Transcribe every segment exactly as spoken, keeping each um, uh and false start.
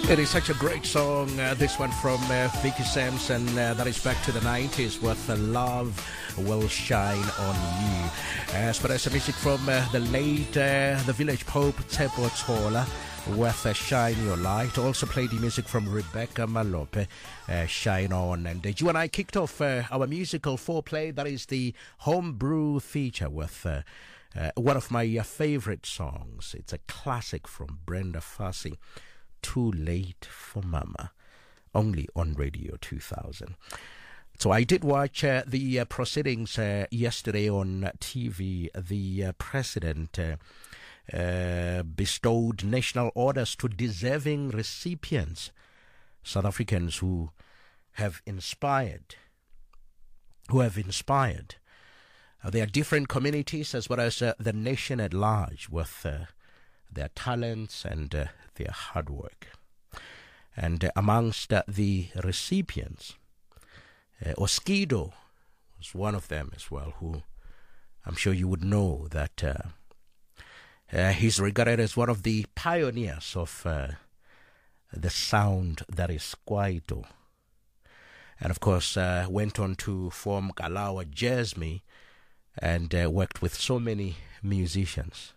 It is such a great song, uh, this one from uh, Vicky Sampson, uh, that is back to the nineties with uh, Love Will Shine on You. As far as the music from uh, the late, uh, the Village Pope, Tebo Tola, with uh, Shine Your Light. Also played the music from Rebecca Malope, uh, Shine On. And uh, you and I kicked off uh, our musical foreplay. That is the Homebrew feature with uh, uh, one of my uh, favorite songs. It's a classic from Brenda Fassie, Too Late for Mama, only on Radio two thousand. So I did watch uh, the uh, proceedings uh, yesterday on T V. The uh, president uh, uh, bestowed national orders to deserving recipients, South Africans who have inspired, who have inspired. Uh, there are different communities as well as uh, the nation at large with uh, their talents and uh, their hard work. And uh, amongst uh, the recipients, uh, Oskido was one of them as well, who I'm sure you would know that uh, uh, he's regarded as one of the pioneers of uh, the sound that is Kwaito. And of course, uh, went on to form Kalawa Jazzme and uh, worked with so many musicians.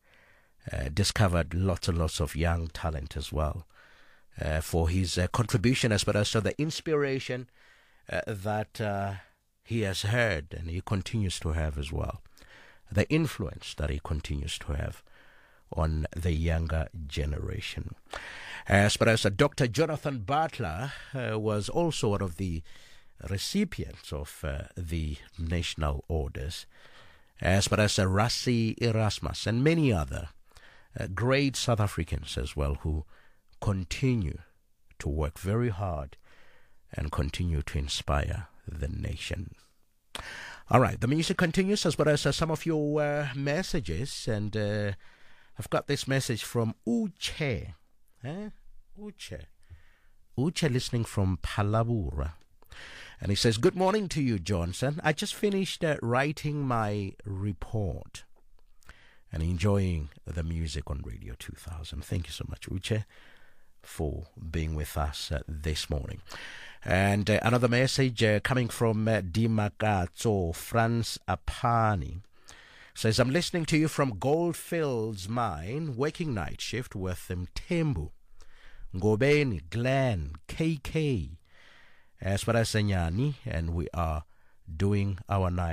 Uh, discovered lots and lots of young talent as well uh, for his uh, contribution as well as so the inspiration uh, that uh, he has heard and he continues to have as well. The influence that he continues to have on the younger generation. As well as uh, Doctor Jonathan Butler uh, was also one of the recipients of uh, the national orders. As well as uh, Rassi Erasmus and many other Uh, great South Africans as well who continue to work very hard and continue to inspire the nation. All right, the music continues as well as uh, some of your uh, messages, and uh, I've got this message from Uche. Eh? Uche. Uche listening from Palabura. And he says, "Good morning to you, Johnson. I just finished uh, writing my report and enjoying the music on Radio two thousand. Thank you so much, Uche, for being with us uh, this morning." And uh, another message uh, coming from uh, Dimakatso Franz Apani says, "I'm listening to you from Goldfields Mine, working night shift with Mtembu, Ngobeni, Glenn, K K, as well as Senyani, and we are doing our night